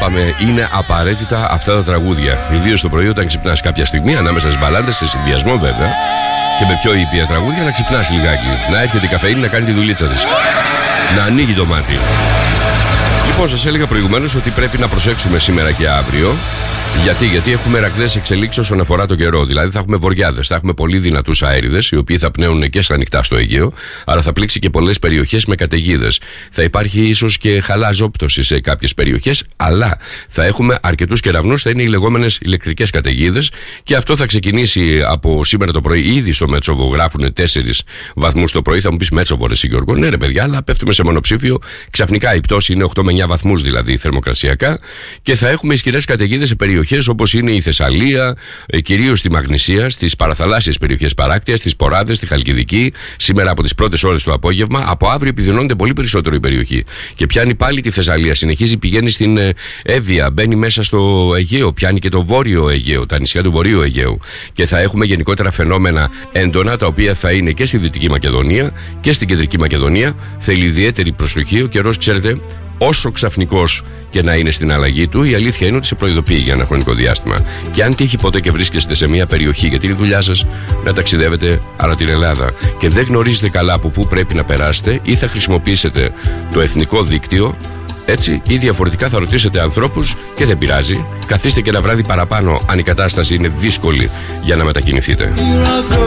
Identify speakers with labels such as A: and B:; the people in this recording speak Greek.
A: είπαμε, είναι απαραίτητα αυτά τα τραγούδια. Ιδίως το πρωί, όταν ξυπνάς κάποια στιγμή, ανάμεσα στις μπαλάντες, σε συνδυασμό βέβαια, και με πιο ήπια τραγούδια, να ξυπνάς λιγάκι. Να έρχεται η καφεΐνη να κάνει τη δουλίτσα της. Να ανοίγει το μάτι. Λοιπόν, σας έλεγα προηγουμένως ότι πρέπει να προσέξουμε σήμερα και αύριο. Γιατί έχουμε ραγδαίες εξελίξεις όσον αφορά τον καιρό. Δηλαδή θα έχουμε βοριάδες, θα έχουμε πολύ δυνατούς αέριδες, οι οποίοι θα πνέουν και στα ανοιχτά στο Αιγαίο, αλλά θα πλήξει και πολλές περιοχές με καταιγίδες. Θα υπάρχει ίσως και χαλαζόπτωση σε κάποιες περιοχές, αλλά θα έχουμε αρκετούς κεραυνούς, θα είναι οι λεγόμενες ηλεκτρικές καταιγίδες, και αυτό θα ξεκινήσει από σήμερα το πρωί. Ήδη στο Μέτσοβο γράφουν 4 βαθμούς το πρωί. Θα μου πεις Μέτσοβο, ρε Γιώργο. Ναι, ρε παιδιά, αλλά πέφτουμε σε μονοψήφιο. Ξαφνικά η πτώση είναι 8 με 9 βαθμούς δηλαδή θερμοκρασιακά, και θα έχουμε ισχυρές καταιγίδες σε περιοχές όπως είναι η Θεσσαλία, κυρίως στη Μαγνησία, στις παραθαλάσσιες περιοχές παράκτειας, στις Ποράδες, στη Χαλκιδική, σήμερα από τις πρώτες ώρες του απόγευμα. Από αύριο επιδεινώνεται πολύ περισσότερο η περιοχή και πιάνει πάλι τη Θεσσαλία. Συνεχίζει, πηγαίνει στην Εύβοια, μπαίνει μέσα στο Αιγαίο, πιάνει και το Βόρειο Αιγαίο, τα νησιά του Βορείου Αιγαίου. Και θα έχουμε γενικότερα φαινόμενα έντονα, τα οποία θα είναι και στη Δυτική Μακεδονία και στην Κεντρική Μακεδονία. Θέλει ιδιαίτερη προσοχή. Ο καιρός, ξέρετε, όσο ξαφνικός και να είναι στην αλλαγή του, η αλήθεια είναι ότι σε προειδοποιεί για ένα χρονικό διάστημα. Και αν τύχει ποτέ και βρίσκεστε σε μια περιοχή, γιατί είναι η δουλειά σας να ταξιδεύετε ανά την Ελλάδα, και δεν γνωρίζετε καλά από πού πρέπει να περάσετε, ή θα χρησιμοποιήσετε το εθνικό δίκτυο, έτσι, ή διαφορετικά θα ρωτήσετε ανθρώπους, και δεν πειράζει. Καθίστε και ένα βράδυ παραπάνω, αν η κατάσταση είναι δύσκολη για να μετακινηθείτε.